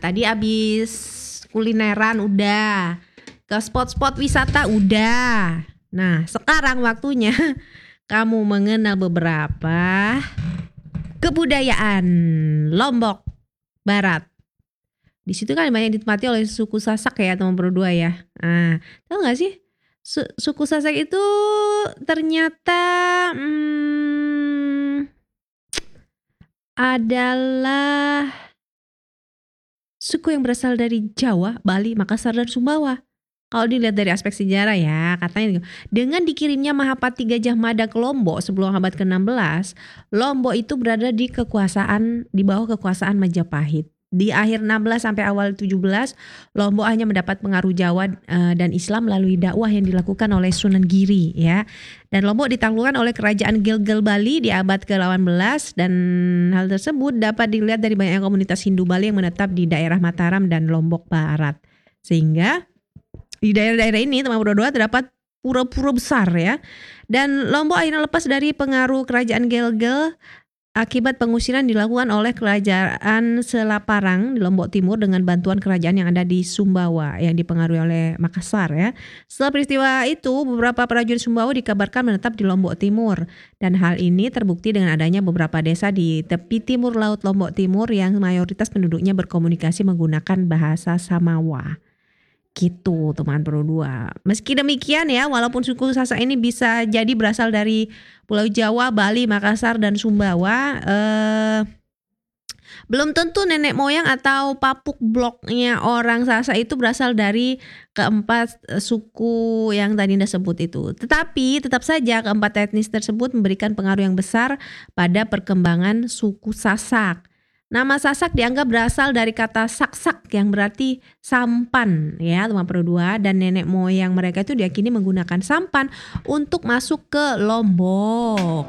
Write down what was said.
Tadi abis kulineran udah, ke spot-spot wisata udah. Nah, sekarang waktunya kamu mengenal beberapa kebudayaan Lombok Barat. Di situ kan banyak ditempati oleh suku Sasak ya teman berdua ya. Nah, tahu nggak sih suku Sasak itu ternyata adalah suku yang berasal dari Jawa, Bali, Makassar, dan Sumbawa. Kalau dilihat dari aspek sejarah ya, katanya dengan dikirimnya Mahapati Gajah Mada ke Lombok sebelum abad ke-16, Lombok itu berada di bawah kekuasaan Majapahit. Di akhir 16 sampai awal 17, Lombok hanya mendapat pengaruh Jawa dan Islam melalui dakwah yang dilakukan oleh Sunan Giri ya. Dan Lombok ditaklukkan oleh kerajaan Gilgel Bali di abad ke-18 dan hal tersebut dapat dilihat dari banyaknya komunitas Hindu Bali yang menetap di daerah Mataram dan Lombok Barat. Sehingga di daerah-daerah ini teman berdua terdapat pura-pura besar ya. Dan Lombok akhirnya lepas dari pengaruh kerajaan Gilgel akibat pengusiran dilakukan oleh kerajaan Selaparang di Lombok Timur dengan bantuan kerajaan yang ada di Sumbawa yang dipengaruhi oleh Makassar ya. Setelah peristiwa itu beberapa prajurit Sumbawa dikabarkan menetap di Lombok Timur dan hal ini terbukti dengan adanya beberapa desa di tepi timur laut Lombok Timur yang mayoritas penduduknya berkomunikasi menggunakan bahasa Samawa. Gitu teman berdua. Meski demikian ya, walaupun suku Sasak ini bisa jadi berasal dari Pulau Jawa, Bali, Makassar, dan Sumbawa, belum tentu nenek moyang atau papuk bloknya orang Sasak itu berasal dari keempat suku yang tadi Anda sebut itu. Tetapi tetap saja keempat etnis tersebut memberikan pengaruh yang besar pada perkembangan suku Sasak. Nama Sasak dianggap berasal dari kata sak-sak yang berarti sampan ya teman berdua, dan nenek moyang mereka itu diyakini menggunakan sampan untuk masuk ke Lombok.